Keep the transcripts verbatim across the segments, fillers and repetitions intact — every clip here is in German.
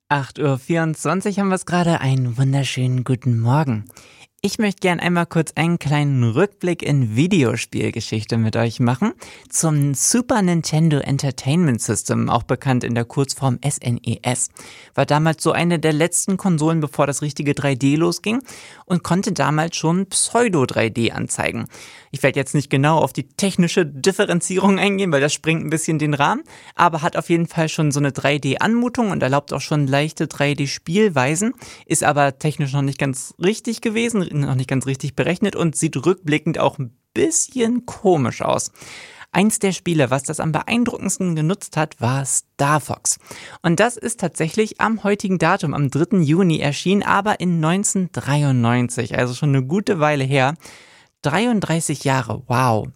acht Uhr vierundzwanzig haben wir es gerade. Einen wunderschönen guten Morgen. Ich möchte gern einmal kurz einen kleinen Rückblick in Videospielgeschichte mit euch machen zum Super Nintendo Entertainment System, auch bekannt in der Kurzform S N E S. War damals so eine der letzten Konsolen, bevor das richtige drei D losging und konnte damals schon Pseudo drei D anzeigen. Ich werde jetzt nicht genau auf die technische Differenzierung eingehen, weil das sprengt ein bisschen den Rahmen, aber hat auf jeden Fall schon so eine drei D-Anmutung und erlaubt auch schon leichte drei D-Spielweisen, ist aber technisch noch nicht ganz richtig gewesen, noch nicht ganz richtig berechnet und sieht rückblickend auch ein bisschen komisch aus. Eins der Spiele, was das am beeindruckendsten genutzt hat, war Star Fox. Und das ist tatsächlich am heutigen Datum, am dritten Juni erschienen, aber in neunzehnhundertdreiundneunzig, also schon eine gute Weile her. dreiunddreißig Jahre, wow.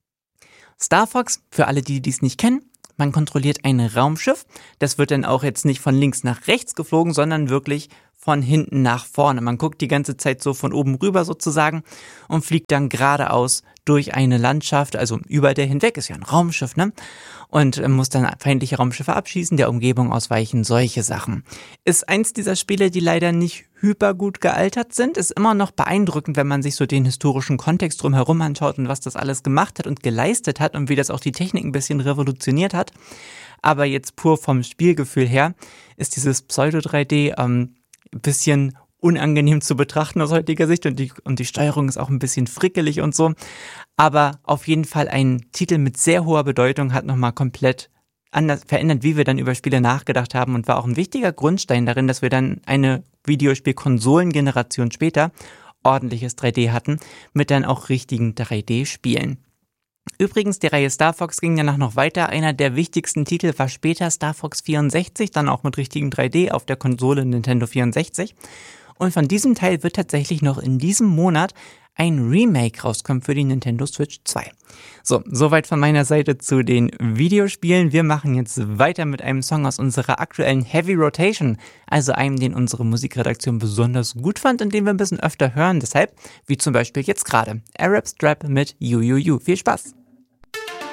Star Fox, für alle, die dies nicht kennen, man kontrolliert ein Raumschiff. Das wird dann auch jetzt nicht von links nach rechts geflogen, sondern wirklich von hinten nach vorne. Man guckt die ganze Zeit so von oben rüber sozusagen und fliegt dann geradeaus durch eine Landschaft, also über der hinweg, ist ja ein Raumschiff, ne? Und muss dann feindliche Raumschiffe abschießen, der Umgebung ausweichen, solche Sachen. Ist eins dieser Spiele, die leider nicht hyper gut gealtert sind, ist immer noch beeindruckend, wenn man sich so den historischen Kontext drumherum anschaut und was das alles gemacht hat und geleistet hat und wie das auch die Technik ein bisschen revolutioniert hat. Aber jetzt pur vom Spielgefühl her ist dieses Pseudo drei D ähm, ein bisschen unangenehm zu betrachten aus heutiger Sicht und die, und die Steuerung ist auch ein bisschen frickelig und so. Aber auf jeden Fall ein Titel mit sehr hoher Bedeutung, hat nochmal komplett anders verändert, wie wir dann über Spiele nachgedacht haben und war auch ein wichtiger Grundstein darin, dass wir dann eine Videospiel-Konsolengeneration später ordentliches drei D hatten, mit dann auch richtigen drei D-Spielen. Übrigens, die Reihe Star Fox ging danach noch weiter. Einer der wichtigsten Titel war später Star Fox vierundsechzig, dann auch mit richtigen drei D auf der Konsole Nintendo vierundsechzig. Und von diesem Teil wird tatsächlich noch in diesem Monat ein Remake rauskommen für die Nintendo Switch zwei. So, soweit von meiner Seite zu den Videospielen. Wir machen jetzt weiter mit einem Song aus unserer aktuellen Heavy Rotation, also einem, den unsere Musikredaktion besonders gut fand und den wir ein bisschen öfter hören. Deshalb, wie zum Beispiel jetzt gerade, Arab Strap mit You You You. Viel Spaß!